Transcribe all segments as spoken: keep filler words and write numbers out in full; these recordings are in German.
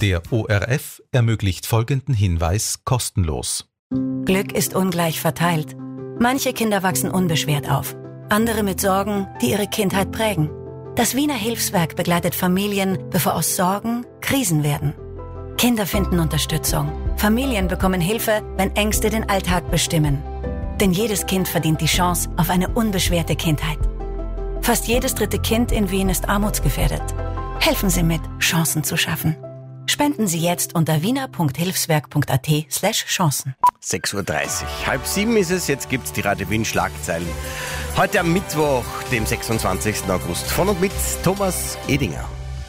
Der O R F ermöglicht folgenden Hinweis kostenlos. Glück ist ungleich verteilt. Manche Kinder wachsen unbeschwert auf, andere mit Sorgen, die ihre Kindheit prägen. Das Wiener Hilfswerk begleitet Familien, bevor aus Sorgen Krisen werden. Kinder finden Unterstützung. Familien bekommen Hilfe, wenn Ängste den Alltag bestimmen. Denn jedes Kind verdient die Chance auf eine unbeschwerte Kindheit. Fast jedes dritte Kind in Wien ist armutsgefährdet. Helfen Sie mit, Chancen zu schaffen. Spenden Sie jetzt unter wiener punkt hilfswerk punkt at slash Chancen. sechs Uhr dreißig. Halb sieben ist es, jetzt gibt's die Radio Wien Schlagzeilen. Heute am Mittwoch, dem sechsundzwanzigsten August. Von und mit Thomas Edinger.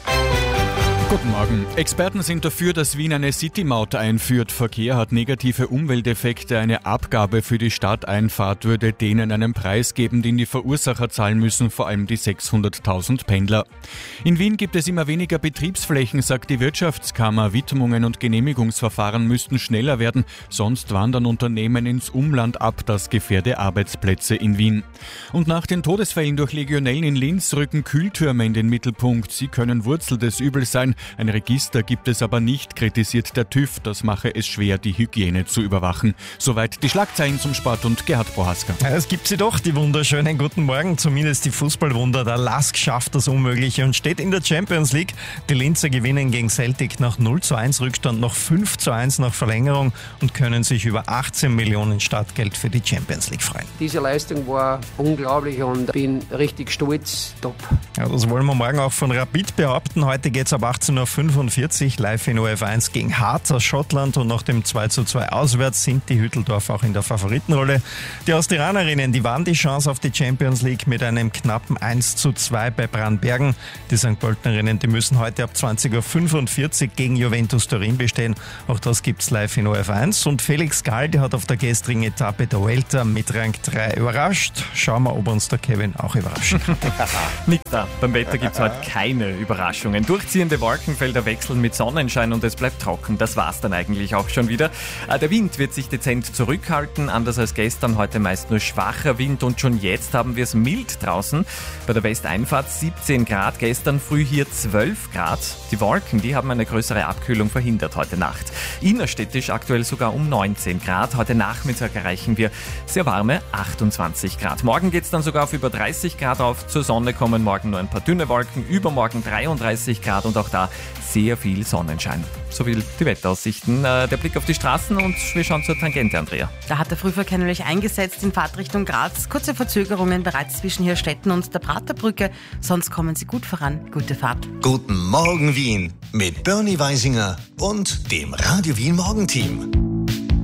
Guten Morgen. Experten sind dafür, dass Wien eine City-Maut einführt. Verkehr hat negative Umwelteffekte. Eine Abgabe für die Stadteinfahrt würde denen einen Preis geben, den die Verursacher zahlen müssen, vor allem die sechshunderttausend Pendler. In Wien gibt es immer weniger Betriebsflächen, sagt die Wirtschaftskammer. Widmungen und Genehmigungsverfahren müssten schneller werden, sonst wandern Unternehmen ins Umland ab. Das gefährde Arbeitsplätze in Wien. Und nach den Todesfällen durch Legionellen in Linz rücken Kühltürme in den Mittelpunkt. Sie können Wurzel des Übels sein. Ein Register gibt es aber nicht, kritisiert der TÜV. Das mache es schwer, die Hygiene zu überwachen. Soweit die Schlagzeilen zum Sport und Gerhard Prohaska. Ja, es gibt sie doch, die wunderschönen guten Morgen. Zumindest die Fußballwunder. Der Lask schafft das Unmögliche und steht in der Champions League. Die Linzer gewinnen gegen Celtic nach null zu eins Rückstand, noch fünf zu eins nach Verlängerung und können sich über achtzehn Millionen Startgeld für die Champions League freuen. Diese Leistung war unglaublich und bin richtig stolz. Top. Ja, das wollen wir morgen auch von Rapid behaupten. Heute geht es ab achtzehn Uhr fünfundvierzig live in O F eins gegen Hearts aus Schottland und nach dem zwei zu zwei auswärts sind die Hütteldorf auch in der Favoritenrolle. Die Austrianerinnen, die waren die Chance auf die Champions League mit einem knappen eins zu zwei bei Brandbergen. Die Sankt Pöltenerinnen, die müssen heute ab zwanzig Uhr fünfundvierzig gegen Juventus Turin bestehen. Auch das gibt's live in O F eins. Und Felix Gall, der hat auf der gestrigen Etappe der Vuelta mit Rang drei überrascht. Schauen wir, ob uns der Kevin auch überrascht. Nicht da. Beim Wetter gibt's heute keine Überraschungen. Durchziehende Wolkenfelder wechseln mit Sonnenschein und es bleibt trocken. Das war's dann eigentlich auch schon wieder. Der Wind wird sich dezent zurückhalten. Anders als gestern, heute meist nur schwacher Wind und schon jetzt haben wir es mild draußen. Bei der Westeinfahrt siebzehn Grad, gestern früh hier zwölf Grad. Die Wolken, die haben eine größere Abkühlung verhindert heute Nacht. Innerstädtisch aktuell sogar um neunzehn Grad. Heute Nachmittag erreichen wir sehr warme achtundzwanzig Grad. Morgen geht's dann sogar auf über dreißig Grad auf. Zur Sonne kommen morgen nur ein paar dünne Wolken. Übermorgen dreiunddreißig Grad und auch da sehr viel Sonnenschein. So viel die Wetteraussichten. Der Blick auf die Straßen und wir schauen zur Tangente, Andrea. Da hat der Frühverkehr nämlich eingesetzt in Fahrtrichtung Graz. Kurze Verzögerungen bereits zwischen Hirstetten und der Praterbrücke. Sonst kommen Sie gut voran. Gute Fahrt. Guten Morgen Wien mit Bernie Weisinger und dem Radio Wien Morgenteam.